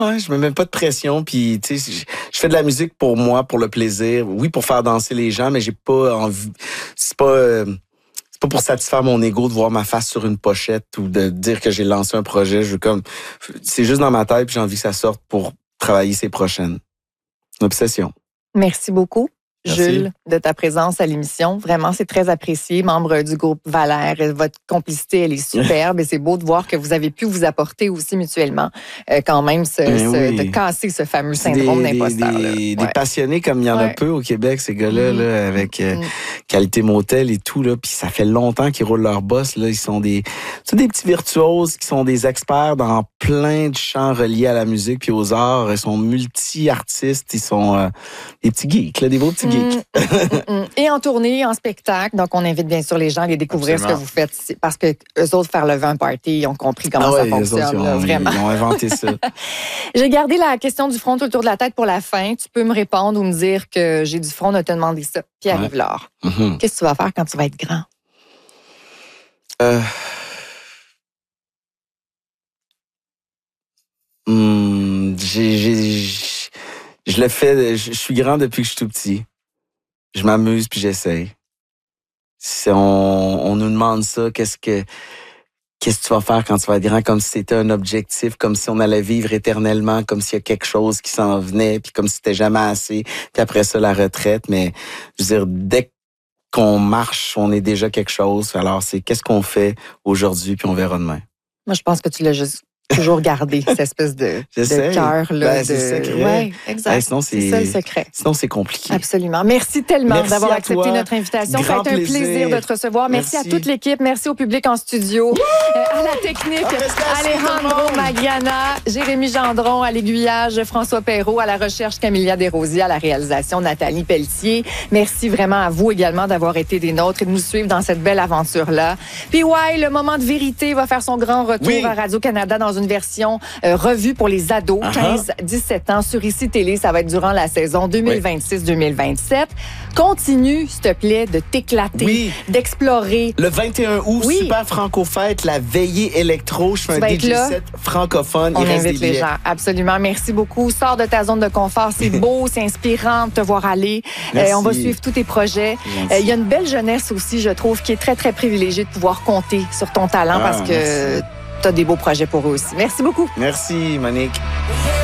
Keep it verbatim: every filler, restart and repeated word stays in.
Ouais, je me mets pas de pression, puis tu sais, je, je fais de la musique pour moi, pour le plaisir. Oui, pour faire danser les gens, mais j'ai pas envie. C'est pas. Euh, c'est pas pour satisfaire mon ego de voir ma face sur une pochette ou de dire que j'ai lancé un projet. Je veux comme. C'est juste dans ma tête, puis j'ai envie que ça sorte pour travailler ses prochaines. Une obsession. Merci beaucoup. Merci. Jules, de ta présence à l'émission. Vraiment, c'est très apprécié. Membre du groupe Valère, votre complicité, elle est superbe et c'est beau de voir que vous avez pu vous apporter aussi mutuellement euh, quand même ce, Ben ce, oui. de casser ce fameux C'est syndrome des, d'imposteur. Des, là. des, Ouais. des passionnés comme il y en a Ouais. peu au Québec, ces gars-là, Mmh. là, avec euh, Mmh. Qualité Motel et tout. Là, puis ça fait longtemps qu'ils roulent leur boss. Là. Ils sont des, c'est des petits virtuoses qui sont des experts dans plein de champs reliés à la musique puis aux arts. Ils sont multi-artistes. Ils sont euh, des petits geeks, là, des beaux petits Mmh. geeks. Mm-mm. Et en tournée, en spectacle. Donc, on invite bien sûr les gens à aller découvrir Absolument. ce que vous faites. C'est parce que eux autres, faire le vin party, ils ont compris comment Ah ça ouais, eux autres, fonctionne. ils là, ont, vraiment. ils ont inventé ça. J'ai gardé la question du front tout autour de la tête pour la fin. Tu peux me répondre ou me dire que j'ai du front de te demander ça. Pierre-Yves Lard, Mhm. qu'est-ce que tu vas faire quand tu vas être grand? Euh... Hmm, j'ai, j'ai, je le fais, je, je suis grand depuis que je suis tout petit. Je m'amuse puis j'essaye. Si on, on nous demande ça, qu'est-ce que qu'est-ce que tu vas faire quand tu vas être grand, comme si c'était un objectif, comme si on allait vivre éternellement, comme s'il y a quelque chose qui s'en venait, puis comme si c'était jamais assez, puis après ça, la retraite. Mais je veux dire, dès qu'on marche, on est déjà quelque chose. Alors, c'est qu'est-ce qu'on fait aujourd'hui, puis on verra demain. Moi, je pense que tu l'as juste toujours gardé, cette espèce de, de J'essaie. cœur. Là, Ben, de... c'est le secret. Ouais, exact. Hey, sinon, c'est c'est- ça le secret. Sinon, c'est compliqué. Absolument. Merci tellement Merci d'avoir à accepté toi. notre invitation. Ça a Grand été un plaisir. plaisir de te recevoir. Merci, Merci. à toute l'équipe. Merci au public en studio. Euh, à la technique, Félicitations, tout le Alejandro monde. Magliana, Jérémy Gendron, à l'aiguillage, François Perrault, à la recherche, Camilla Desrosiers, à la réalisation, Nathalie Pelletier. Merci vraiment à vous également d'avoir été des nôtres et de nous suivre dans cette belle aventure-là. Puis ouais, le moment de vérité va faire son grand retour Oui. à Radio-Canada dans une version euh, revue pour les ados, Uh-huh. quinze à dix-sept ans, sur Ici Télé. Ça va être durant la saison deux mille vingt-six deux mille vingt-sept. Continue, s'il te plaît, de t'éclater, Oui. d'explorer. Le vingt et un août, Oui. super franco-fête, la veillée électro. Je fais Tu un vas D être J là. set francophone. On Il reste des invite les billets. gens. Absolument. Merci beaucoup. Sors de ta zone de confort. C'est beau, c'est inspirant de te voir aller. Merci. Euh, on va suivre tous tes projets. Gentil. Euh, Il y a une belle jeunesse aussi, je trouve, qui est très, très privilégiée de pouvoir compter sur ton talent Ah, parce que merci. tu as des beaux projets pour eux aussi. Merci beaucoup. Merci, Monique.